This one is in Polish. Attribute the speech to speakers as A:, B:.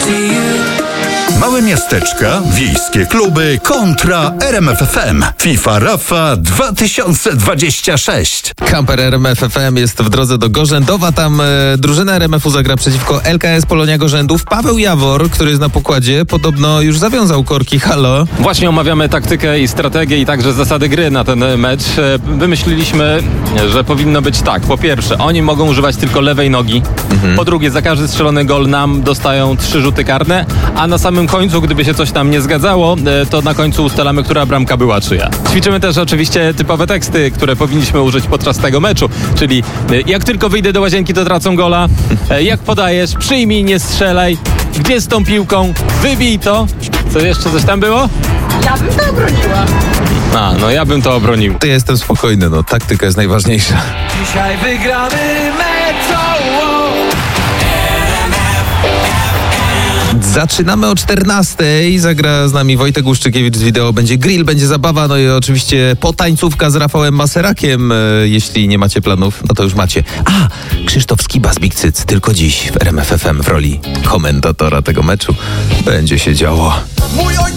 A: Małe miasteczka, wiejskie kluby kontra RMF FM. FIFA Rafa 2026.
B: Kamper RMF FM jest w drodze do Gorzędowa. Tam drużyna RMF-u zagra przeciwko LKS Polonia Gorzędów. Paweł Jawor, który jest na pokładzie, podobno już zawiązał korki. Halo.
C: Właśnie omawiamy taktykę i strategię i także zasady gry na ten mecz. Wymyśliliśmy, że powinno być tak. Po pierwsze, oni mogą używać tylko lewej nogi. Po drugie, za każdy strzelony gol nam dostają 3 rzuty karne, a na samym końcu, gdyby się coś tam nie zgadzało, to na końcu ustalamy, która bramka była czyja. Ćwiczymy też oczywiście typowe teksty, które powinniśmy użyć podczas tego meczu, czyli jak tylko wyjdę do łazienki, to tracą gola, jak podajesz, przyjmij, nie strzelaj, gdzie z tą piłką, wybij to. Co jeszcze, coś tam było?
D: Ja bym to obroniła.
C: No ja bym to obronił.
B: To ja jestem spokojny, taktyka jest najważniejsza.
E: Dzisiaj wygramy mecz.
B: Zaczynamy o 14:00. Zagra z nami Wojtek Łuszczykiewicz z wideo. Będzie grill, będzie zabawa, no i oczywiście potańcówka z Rafałem Maserakiem. Jeśli nie macie planów, no to już macie. Krzysztof Skiba z Big Cyc, tylko dziś w RMF FM w roli komentatora tego meczu. Będzie się działo.